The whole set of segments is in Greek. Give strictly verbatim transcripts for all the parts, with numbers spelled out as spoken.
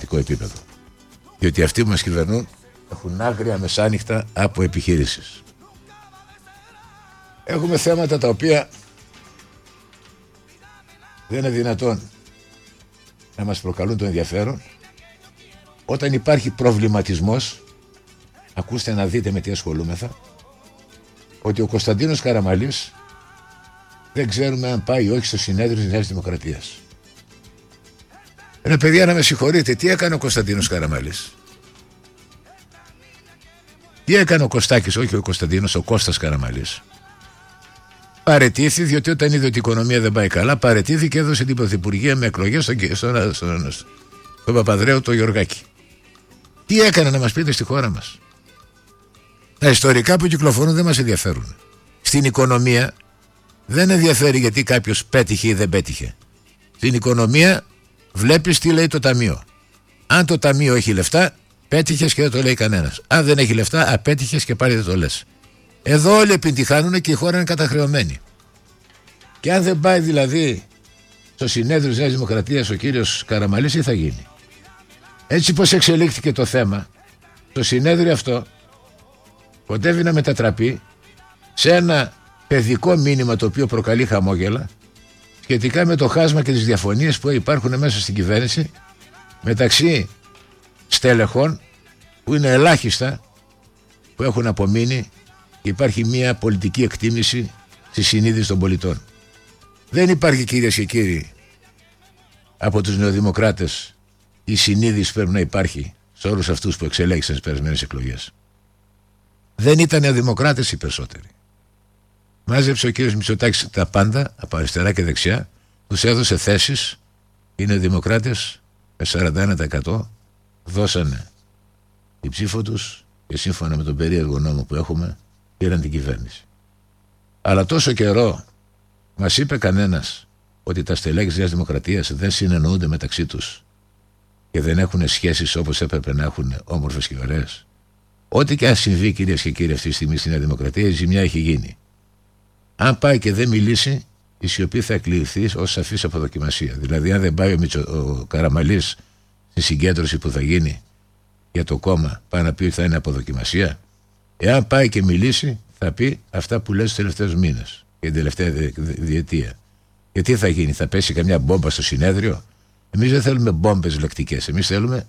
πολιτικό επίπεδο. Διότι αυτοί που μας κυβερνούν έχουν άγρια μεσάνυχτα από επιχειρήσεις. Έχουμε θέματα τα οποία δεν είναι δυνατόν να μας προκαλούν το ενδιαφέρον. Όταν υπάρχει προβληματισμός, ακούστε να δείτε με τι ασχολούμεθα, ότι ο Κωνσταντίνος Καραμαλής δεν ξέρουμε αν πάει ή όχι στο συνέδριο της Νέας Δημοκρατίας. Ρε παιδιά, να με συγχωρείτε, τι έκανε ο Κωνσταντίνος Καραμαλής? Τι έκανε ο Κωστάκης, όχι ο Κωνσταντίνος, ο Κώστας Καραμαλής? Παρετήθη, διότι όταν είδε ότι η οικονομία δεν πάει καλά, παρετήθη και έδωσε την πρωθυπουργία με εκλογές στον, στον, στον, στον Παπανδρέου, το Γιωργάκη. Τι έκανε, να μας πείτε, στη χώρα μας? Τα ιστορικά που κυκλοφορούν δεν μας ενδιαφέρουν. Στην οικονομία δεν ενδιαφέρει γιατί κάποιος πέτυχε ή δεν πέτυχε. Στην οικονομία βλέπεις τι λέει το ταμείο. Αν το ταμείο έχει λεφτά, πέτυχες και δεν το λέει κανένας. Αν δεν έχει λεφτά, απέτυχες και πάλι δεν το λες. Εδώ όλοι επιτυχάνουν και η χώρα είναι καταχρεωμένη. Και αν δεν πάει δηλαδή στο συνέδριο της Νέας Δημοκρατίας ο κύριος Καραμαλής, τι θα γίνει? Έτσι πως εξελίχθηκε το θέμα, το συνέδριο αυτό κοντεύει να μετατραπεί σε ένα παιδικό μήνυμα το οποίο προκαλεί χαμόγελα σχετικά με το χάσμα και τις διαφωνίες που υπάρχουν μέσα στην κυβέρνηση μεταξύ στελεχών που είναι ελάχιστα που έχουν απομείνει και υπάρχει μια πολιτική εκτίμηση στη συνείδηση των πολιτών. Δεν υπάρχει, κυρίες και κύριοι, από τους νεοδημοκράτες η συνείδηση πρέπει να υπάρχει σε όλους αυτούς που εξελέγησαν στις περασμένες εκλογές. Δεν ήταν νεοδημοκράτες οι περισσότεροι. Μάζεψε ο κύριος Μητσοτάκης τα πάντα από αριστερά και δεξιά, τους έδωσε θέσεις. Οι νεοδημοκράτες με σαράντα ένα τοις εκατό δώσανε την ψήφο τους και σύμφωνα με τον περίεργο νόμο που έχουμε πήραν την κυβέρνηση. Αλλά τόσο καιρό μας είπε κανένας ότι τα στελέχη της Νέας Δημοκρατίας δεν συνεννοούνται μεταξύ τους και δεν έχουν σχέσεις όπως έπρεπε να έχουν, όμορφες και ωραίες. Ό,τι και αν συμβεί, κυρίες και κύριοι, αυτή τη στιγμή στη Νέα Δημοκρατία, η ζημιά έχει γίνει. Αν πάει και δεν μιλήσει, η σιωπή θα εκλειφθεί ως σαφής αποδοκιμασία. Δηλαδή, αν δεν πάει ο, Μητσο, ο Καραμαλής στη συγκέντρωση που θα γίνει για το κόμμα, πάει να πει ότι θα είναι αποδοκιμασία. Εάν πάει και μιλήσει, θα πει αυτά που λέει στους τελευταίους μήνες και την τελευταία διετία. Και τι θα γίνει, θα πέσει καμιά μπόμπα στο συνέδριο? Εμείς δεν θέλουμε μπόμπες λεκτικές, εμείς θέλουμε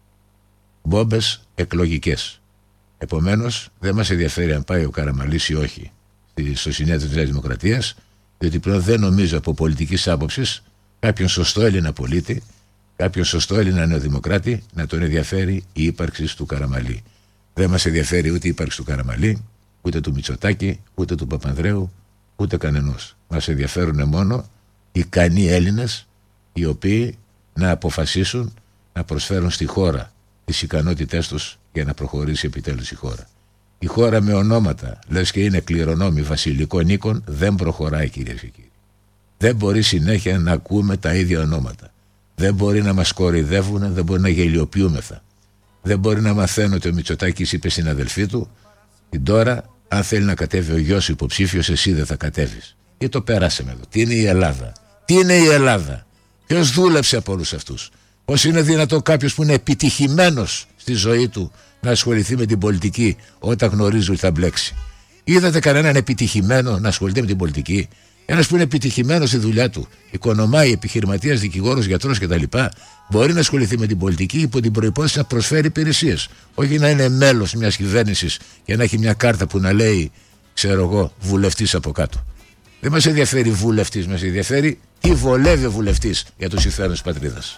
μπόμπες εκλογικές. Επομένως, δεν μας ενδιαφέρει αν πάει ο Καραμαλής ή όχι στο συνέδριο της Νέας Δημοκρατίας, διότι πλέον δεν νομίζω από πολιτικής άποψης κάποιον σωστό Έλληνα πολίτη, κάποιον σωστό Έλληνα νεοδημοκράτη να τον ενδιαφέρει η ύπαρξη του Καραμαλή. Δεν μας ενδιαφέρει ούτε η ύπαρξη του Καραμαλή, ούτε του Μητσοτάκη, ούτε του Παπανδρέου, ούτε κανενός. Μας ενδιαφέρουν μόνο ικανοί Έλληνες, οι οποίοι να αποφασίσουν να προσφέρουν στη χώρα τις ικανότητές τους για να προχωρήσει επιτέλους η χώρα. Η χώρα με ονόματα, λες και είναι κληρονόμοι βασιλικών οίκων, δεν προχωράει, κυρίες και κύριοι. Δεν μπορεί συνέχεια να ακούμε τα ίδια ονόματα. Δεν μπορεί να μας κοροϊδεύουν, δεν μπορεί να γελιοποιούμεθα. Δεν μπορεί να μαθαίνω ότι ο Μητσοτάκης είπε στην αδελφή του, την τώρα, αν θέλει να κατέβει ο γιος υποψήφιος, εσύ δεν θα κατέβεις. Ή το περάσαμε εδώ. Τι είναι η Ελλάδα? Τι είναι η Ελλάδα? Ποιος δούλεψε από όλους αυτούς? Πώς είναι δυνατόν κάποιος που είναι επιτυχημένος στη ζωή του να ασχοληθεί με την πολιτική όταν γνωρίζει ότι θα μπλέξει? Είδατε κανέναν επιτυχημένο να ασχολείται με την πολιτική? Ένας που είναι επιτυχημένος στη δουλειά του, οικονομάει, επιχειρηματίας, δικηγόρος, γιατρός κτλ., μπορεί να ασχοληθεί με την πολιτική υπό την προϋπόθεση να προσφέρει υπηρεσίες. Όχι να είναι μέλος μιας κυβέρνησης και να έχει μια κάρτα που να λέει, ξέρω εγώ, βουλευτής από κάτω. Δεν μας ενδιαφέρει βουλευτής, μας ενδιαφέρει τι βολεύει ο βουλευτής για το συμφέρον της πατρίδας.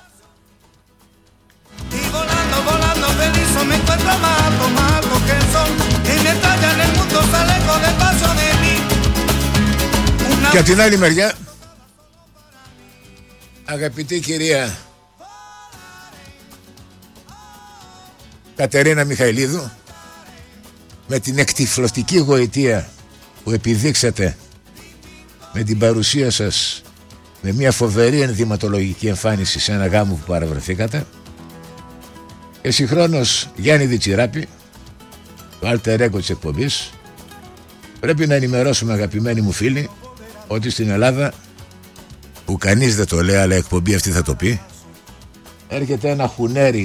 Και από την άλλη μεριά, αγαπητή κυρία Κατερίνα Μιχαηλίδου, με την εκτυφλωτική γοητεία που επιδείξατε με την παρουσία σας με μια φοβερή ενδυματολογική εμφάνιση σε ένα γάμο που παραβρεθήκατε, και συγχρόνως Γιάννη Διτσιράπη, το alter ego της εκπομπής, πρέπει να ενημερώσουμε, αγαπημένοι μου φίλοι, ότι στην Ελλάδα, που κανείς δεν το λέει αλλά η εκπομπή αυτή θα το πει, έρχεται ένα χουνέρι